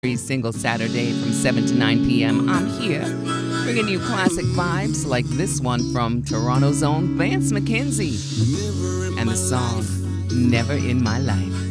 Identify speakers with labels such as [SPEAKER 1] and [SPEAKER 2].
[SPEAKER 1] Every single Saturday from 7 to 9 p.m., I'm here bringing you classic vibes like this one from Toronto's own Vance McKenzie and the song Never in My Life.